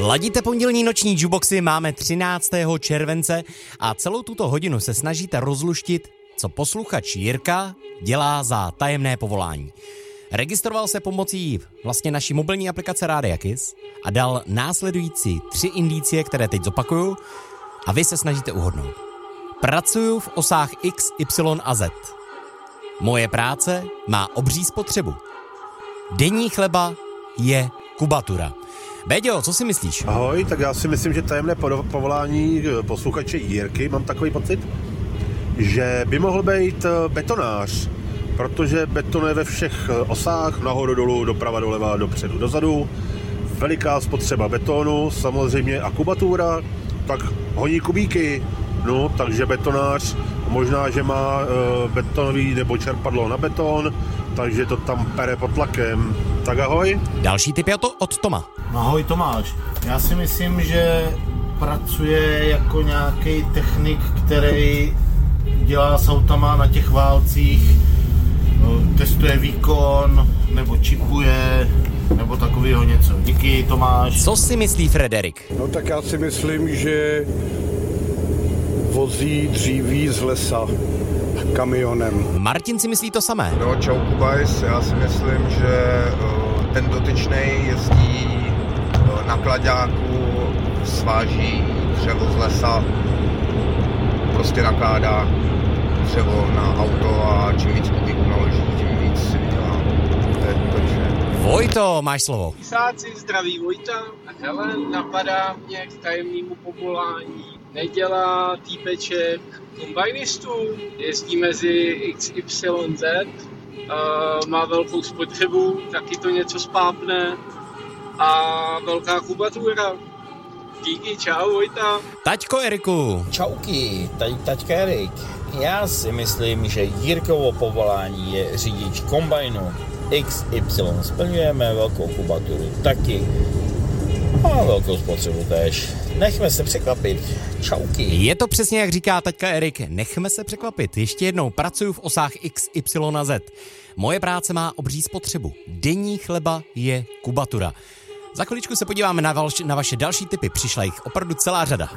Ladíte pondělní noční jukeboxy, máme 13. července a celou tuto hodinu se snažíte rozluštit, co posluchač Jirka dělá za tajemné povolání. Registroval se pomocí naší mobilní aplikace Rádia Kiss a dal následující 3 indicie, které teď zopakuju a vy se snažíte uhodnout. Pracuju v osách X, Y a Z. Moje práce má obří spotřebu. Denní chleba je kubatura. Béďo, co si myslíš? Ahoj, tak já si myslím, že tajemné povolání posluchače Jirky, mám takový pocit, že by mohl být betonář, protože betonuje ve všech osách, nahoru, dolů, doprava, doleva, dopředu, dozadu. Veliká spotřeba betonu, samozřejmě a kubatura, tak honí kubíky, no, takže betonář, možná, že má betonový nebo čerpadlo na beton, takže to tam pere pod tlakem. Tak ahoj. Další tip je to od Toma. Ahoj Tomáš, já si myslím, že pracuje jako nějaký technik, který dělá s autama na těch válcích, testuje výkon, nebo čipuje, nebo takového něco. Díky Tomáš. Co si myslí Frederik? No tak já si myslím, že vozí dříví z lesa kamionem. Martin si myslí to samé. No čau Kubajs, já si myslím, že ten dotyčnej jezdí na klaďáku, sváží dřevo z lesa, prostě nakládá dřevo na auto a čím víc kubíků naloží, tím víc si vydělá. Takže... Vojto, máš slovo. Písáci, zdraví Vojta. Hele, napadá mě k tajemnému povolání. Nedělá týpeček kombajnistů, jezdí mezi XYZ, má velkou spotřebu, taky to něco spápne a velká kubatura. Díky, čau Vojta. Taťko Eriku. Čauky, tady taťka Erik. Já si myslím, že Jirkovo povolání je řidič kombajnu. XY splňujeme, velkou kubaturu taky a velkou spotřebu též. Nechme se překvapit. Čauky. Je to přesně jak říká taťka Erik, nechme se překvapit. Ještě jednou, pracuju v osách X, Y a Z. Moje práce má obří spotřebu. Denní chleba je kubatura. Za chviličku se podíváme na vaše další tipy, přišla jich opravdu celá řada.